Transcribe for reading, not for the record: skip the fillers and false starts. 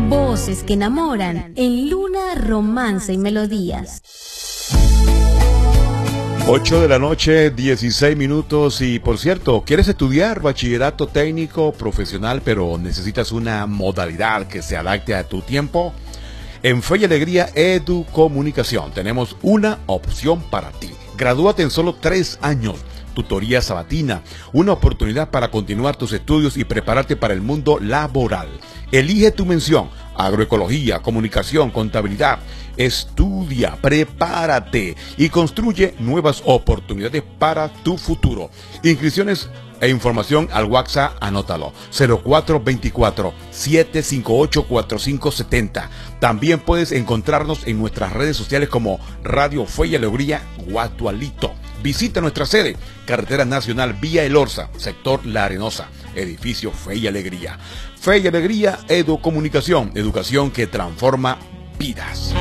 Voces que enamoran en Luna, Romance y Melodías. 8 de la noche, 16 minutos. Y por cierto, ¿quieres estudiar bachillerato técnico profesional pero necesitas una modalidad que se adapte a tu tiempo? En Fe y Alegría Educomunicación tenemos una opción para ti. Gradúate en solo 3 años. Tutoría sabatina, una oportunidad para continuar tus estudios y prepararte para el mundo laboral. Elige tu mención: agroecología, comunicación, contabilidad. Estudia, prepárate y construye nuevas oportunidades para tu futuro. Inscripciones e información al WhatsApp, anótalo: 0424-758-4570. También puedes encontrarnos en nuestras redes sociales como Radio Fe y Alegría Guatualito. Visita nuestra sede, Carretera Nacional Vía El Orza, sector La Arenosa, edificio Fe y Alegría. Fe y Alegría Educomunicación, educación que transforma vidas.